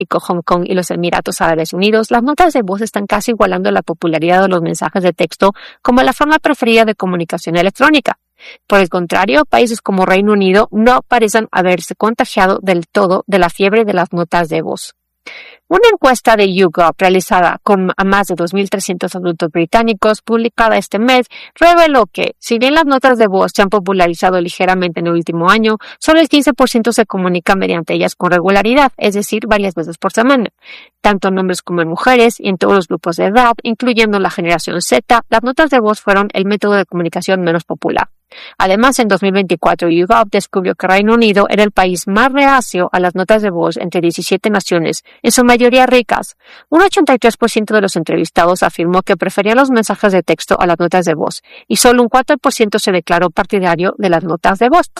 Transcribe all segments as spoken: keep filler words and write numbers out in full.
México, Hong Kong y los Emiratos Árabes Unidos, las notas de voz están casi igualando la popularidad de los mensajes de texto como la forma preferida de comunicación electrónica. Por el contrario, países como Reino Unido no parecen haberse contagiado del todo de la fiebre de las notas de voz. Una encuesta de YouGov realizada con a más de dos mil trescientos adultos británicos, publicada este mes, reveló que, si bien las notas de voz se han popularizado ligeramente en el último año, solo el quince por ciento se comunica mediante ellas con regularidad, es decir, varias veces por semana. Tanto en hombres como en mujeres y en todos los grupos de edad, incluyendo la generación Z, las notas de voz fueron el método de comunicación menos popular. Además, en dos mil veinticuatro, YouGov descubrió que Reino Unido era el país más reacio a las notas de voz entre diecisiete naciones, en su mayoría ricas. Un ochenta y tres por ciento de los entrevistados afirmó que prefería los mensajes de texto a las notas de voz, y solo un cuatro por ciento se declaró partidario de las notas de voz.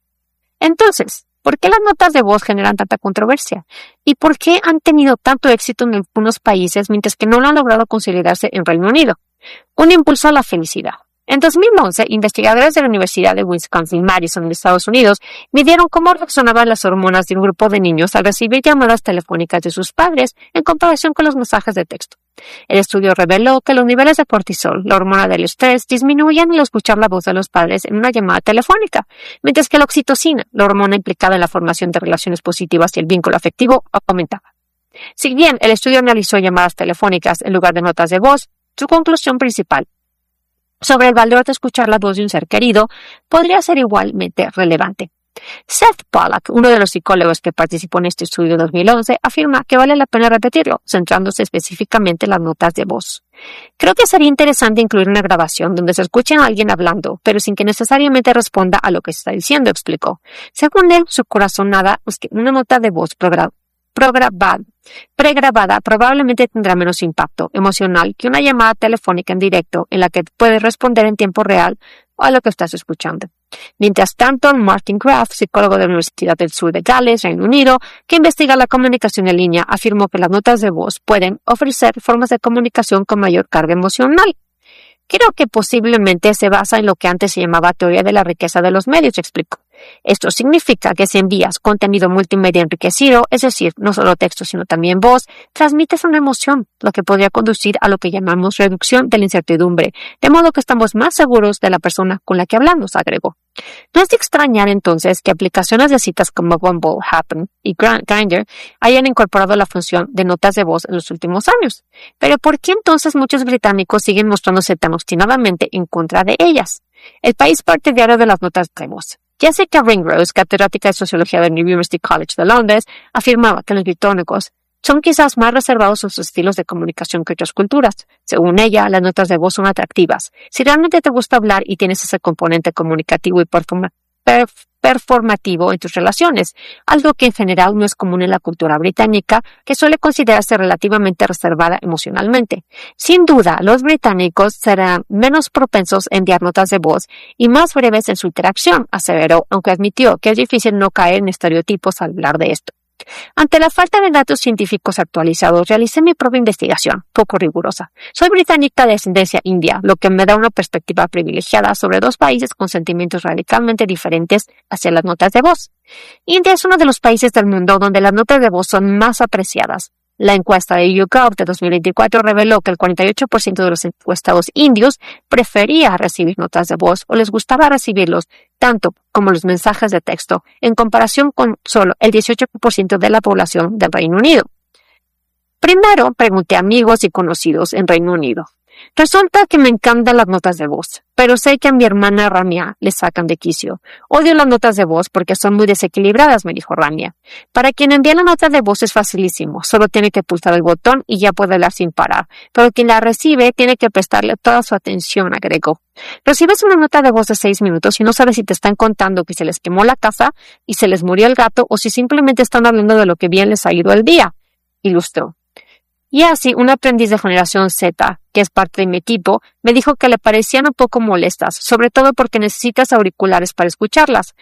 Entonces, ¿por qué las notas de voz generan tanta controversia? ¿Y por qué han tenido tanto éxito en algunos países mientras que no lo han logrado consolidarse en Reino Unido? Un impulso a la felicidad. En dos mil once, investigadores de la Universidad de Wisconsin-Madison en Estados Unidos midieron cómo reaccionaban las hormonas de un grupo de niños al recibir llamadas telefónicas de sus padres en comparación con los mensajes de texto. El estudio reveló que los niveles de cortisol, la hormona del estrés, disminuían al escuchar la voz de los padres en una llamada telefónica, mientras que la oxitocina, la hormona implicada en la formación de relaciones positivas y el vínculo afectivo, aumentaba. Si bien el estudio analizó llamadas telefónicas en lugar de notas de voz, su conclusión principal sobre el valor de escuchar la voz de un ser querido podría ser igualmente relevante. Seth Pollack, uno de los psicólogos que participó en este estudio de dos mil once, afirma que vale la pena repetirlo, centrándose específicamente en las notas de voz. Creo que sería interesante incluir una grabación donde se escuche a alguien hablando, pero sin que necesariamente responda a lo que se está diciendo, explicó. Según él, su corazonada es que una nota de voz programa Prograbada, pregrabada probablemente tendrá menos impacto emocional que una llamada telefónica en directo en la que puedes responder en tiempo real a lo que estás escuchando. Mientras tanto, Martin Kraft, psicólogo de la Universidad del Sur de Gales, Reino Unido, que investiga la comunicación en línea, afirmó que las notas de voz pueden ofrecer formas de comunicación con mayor carga emocional. Creo que posiblemente se basa en lo que antes se llamaba teoría de la riqueza de los medios, explicó. Esto significa que si envías contenido multimedia enriquecido, es decir, no solo texto sino también voz, transmites una emoción, lo que podría conducir a lo que llamamos reducción de la incertidumbre, de modo que estamos más seguros de la persona con la que hablamos, agregó. No es de extrañar entonces que aplicaciones de citas como Bumble, Happen y Grindr hayan incorporado la función de notas de voz en los últimos años. Pero ¿por qué entonces muchos británicos siguen mostrándose tan obstinadamente en contra de ellas? El país partidario de las notas de voz. Jessica Ringrose, catedrática de Sociología del University College de Londres, afirmaba que los británicos son quizás más reservados en sus estilos de comunicación que otras culturas. Según ella, las notas de voz son atractivas. Si realmente te gusta hablar y tienes ese componente comunicativo y performa perf performativo en tus relaciones, algo que en general no es común en la cultura británica, que suele considerarse relativamente reservada emocionalmente. Sin duda, los británicos serán menos propensos a enviar notas de voz y más breves en su interacción, aseveró, aunque admitió que es difícil no caer en estereotipos al hablar de esto. Ante la falta de datos científicos actualizados, realicé mi propia investigación, poco rigurosa. Soy británica de ascendencia india, lo que me da una perspectiva privilegiada sobre dos países con sentimientos radicalmente diferentes hacia las notas de voz. India es uno de los países del mundo donde las notas de voz son más apreciadas. La encuesta de YouGov de dos mil veinticuatro reveló que el cuarenta y ocho por ciento de los encuestados indios prefería recibir notas de voz o les gustaba recibirlos tanto como los mensajes de texto, en comparación con solo el dieciocho por ciento de la población del Reino Unido. Primero, pregunté a amigos y conocidos en Reino Unido. Resulta que me encantan las notas de voz, pero sé que a mi hermana Ramia le sacan de quicio. Odio las notas de voz porque son muy desequilibradas, me dijo Ramia. Para quien envía la nota de voz es facilísimo, solo tiene que pulsar el botón y ya puede hablar sin parar. Pero quien la recibe tiene que prestarle toda su atención, agregó. Recibes una nota de voz de seis minutos y no sabes si te están contando que se les quemó la casa y se les murió el gato o si simplemente están hablando de lo que bien les ha ido el día, ilustró. Y así, un aprendiz de generación Z, que es parte de mi equipo, me dijo que le parecían un poco molestas, sobre todo porque necesitas auriculares para escucharlas.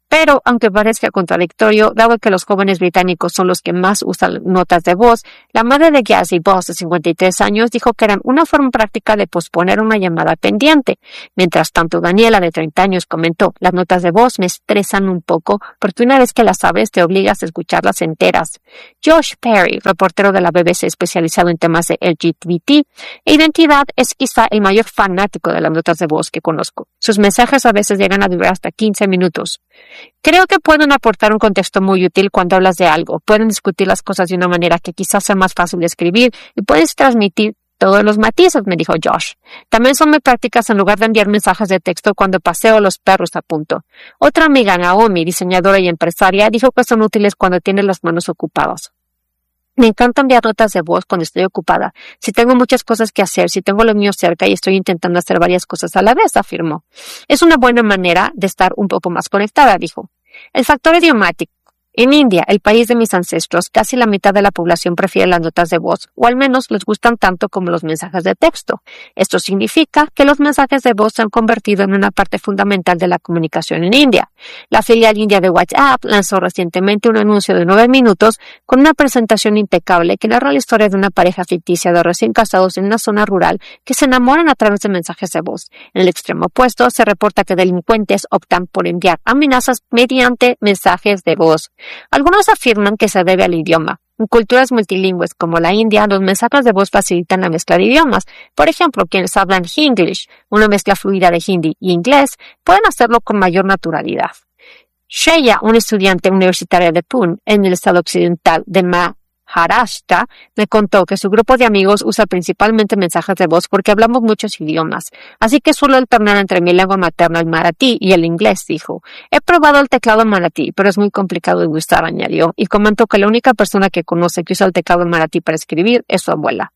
Pero, aunque parezca contradictorio, dado que los jóvenes británicos son los que más usan notas de voz, la madre de Ghazi Boss, de cincuenta y tres años, dijo que eran una forma práctica de posponer una llamada pendiente. Mientras tanto, Daniela, de treinta años, comentó, las notas de voz me estresan un poco porque una vez que las sabes te obligas a escucharlas enteras. Josh Perry, reportero de la B B C especializado en temas de L G B T e identidad, es quizá el mayor fanático de las notas de voz que conozco. Sus mensajes a veces llegan a durar hasta quince minutos. Creo que pueden aportar un contexto muy útil cuando hablas de algo. Pueden discutir las cosas de una manera que quizás sea más fácil de escribir y puedes transmitir todos los matices, me dijo Josh. También son muy prácticas en lugar de enviar mensajes de texto cuando paseo a los perros a punto. Otra amiga, Naomi, diseñadora y empresaria, dijo que son útiles cuando tienes las manos ocupadas. Me encanta enviar notas de voz cuando estoy ocupada. Si tengo muchas cosas que hacer, si tengo lo mío cerca y estoy intentando hacer varias cosas a la vez, afirmó. Es una buena manera de estar un poco más conectada, dijo. El factor idiomático. En India, el país de mis ancestros, casi la mitad de la población prefiere las notas de voz, o al menos les gustan tanto como los mensajes de texto. Esto significa que los mensajes de voz se han convertido en una parte fundamental de la comunicación en India. La filial india de WhatsApp lanzó recientemente un anuncio de nueve minutos con una presentación impecable que narra la historia de una pareja ficticia de recién casados en una zona rural que se enamoran a través de mensajes de voz. En el extremo opuesto, se reporta que delincuentes optan por enviar amenazas mediante mensajes de voz. Algunos afirman que se debe al idioma. En culturas multilingües como la India, los mensajes de voz facilitan la mezcla de idiomas. Por ejemplo, quienes hablan Hinglish, una mezcla fluida de hindi y inglés, pueden hacerlo con mayor naturalidad. Shreya, una estudiante universitaria de Pune, en el estado occidental de Maharashtra, me contó que su grupo de amigos usa principalmente mensajes de voz porque hablamos muchos idiomas. Así que suelo alternar entre mi lengua materna, el marathi, y el inglés, dijo. He probado el teclado marathi, pero es muy complicado de usar, añadió, y comentó que la única persona que conoce que usa el teclado marathi para escribir es su abuela.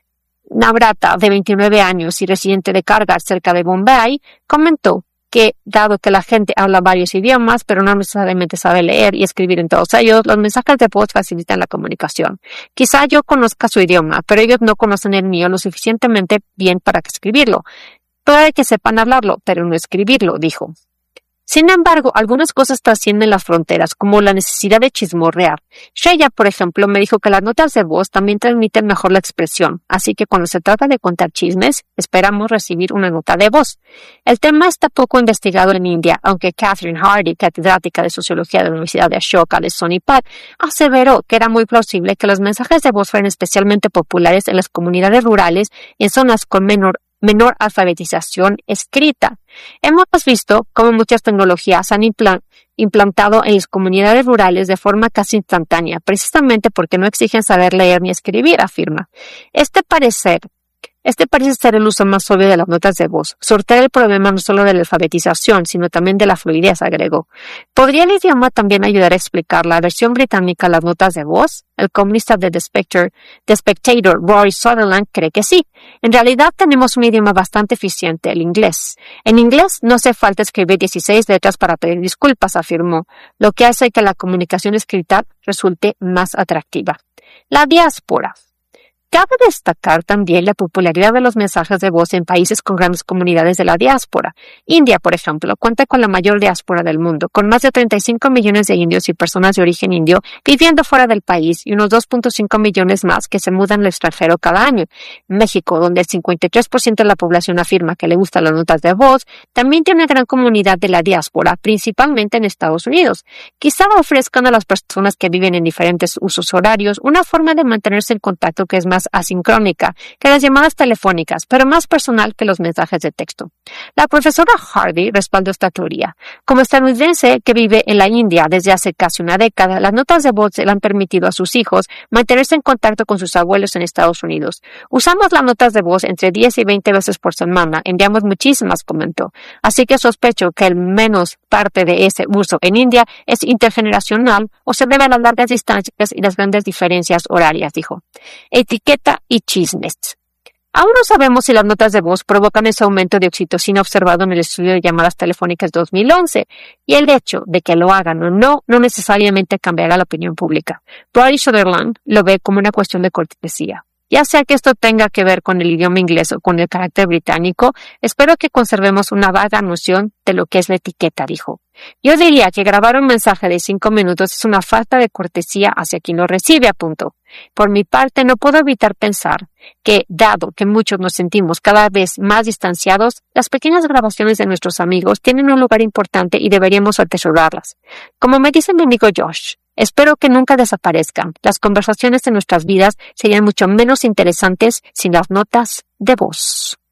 Navrata, de veintinueve años y residente de Kargar, cerca de Bombay, comentó que, dado que la gente habla varios idiomas, pero no necesariamente sabe leer y escribir en todos ellos, los mensajes de voz facilitan la comunicación. Quizá yo conozca su idioma, pero ellos no conocen el mío lo suficientemente bien para escribirlo. Puede que sepan hablarlo, pero no escribirlo, dijo. Sin embargo, algunas cosas trascienden las fronteras, como la necesidad de chismorrear. Shreya, por ejemplo, me dijo que las notas de voz también transmiten mejor la expresión, así que cuando se trata de contar chismes, esperamos recibir una nota de voz. El tema está poco investigado en India, aunque Catherine Hardy, catedrática de Sociología de la Universidad de Ashoka de Sonipat, aseveró que era muy plausible que los mensajes de voz fueran especialmente populares en las comunidades rurales y en zonas con menor menor alfabetización escrita. Hemos visto cómo muchas tecnologías han implan- implantado en las comunidades rurales de forma casi instantánea, precisamente porque no exigen saber leer ni escribir, afirma. Este parecer Este parece ser el uso más obvio de las notas de voz. Sortear el problema no solo de la alfabetización, sino también de la fluidez, agregó. ¿Podría el idioma también ayudar a explicar la versión británica de las notas de voz? El columnista de The Spectator, The Spectator, Rory Sutherland, cree que sí. En realidad tenemos un idioma bastante eficiente, el inglés. En inglés no hace falta escribir dieciséis letras para pedir disculpas, afirmó, lo que hace que la comunicación escrita resulte más atractiva. La diáspora. Cabe destacar también la popularidad de los mensajes de voz en países con grandes comunidades de la diáspora. India, por ejemplo, cuenta con la mayor diáspora del mundo, con más de treinta y cinco millones de indios y personas de origen indio viviendo fuera del país y unos dos punto cinco millones más que se mudan al extranjero cada año. México, donde el cincuenta y tres por ciento de la población afirma que le gustan las notas de voz, también tiene una gran comunidad de la diáspora, principalmente en Estados Unidos. Quizá ofrezcan a las personas que viven en diferentes usos horarios una forma de mantenerse en contacto que es más asincrónica que las llamadas telefónicas, pero más personal que los mensajes de texto. La profesora Hardy respaldó esta teoría. Como estadounidense que vive en la India desde hace casi una década, las notas de voz le han permitido a sus hijos mantenerse en contacto con sus abuelos en Estados Unidos. Usamos las notas de voz entre diez y veinte veces por semana, enviamos muchísimas, comentó. Así que sospecho que el menos parte de ese uso en India es intergeneracional o se debe a las largas distancias y las grandes diferencias horarias, dijo. Etiqueta y chismes. Aún no sabemos si las notas de voz provocan ese aumento de oxitocina observado en el estudio de llamadas telefónicas dos mil once, y el hecho de que lo hagan o no, no necesariamente cambiará la opinión pública. Rory Sutherland lo ve como una cuestión de cortesía. Ya sea que esto tenga que ver con el idioma inglés o con el carácter británico, espero que conservemos una vaga noción de lo que es la etiqueta, dijo. Yo diría que grabar un mensaje de cinco minutos es una falta de cortesía hacia quien lo recibe, apuntó. Por mi parte, no puedo evitar pensar que, dado que muchos nos sentimos cada vez más distanciados, las pequeñas grabaciones de nuestros amigos tienen un lugar importante y deberíamos atesorarlas. Como me dice mi amigo Josh, espero que nunca desaparezcan. Las conversaciones de nuestras vidas serían mucho menos interesantes sin las notas de voz.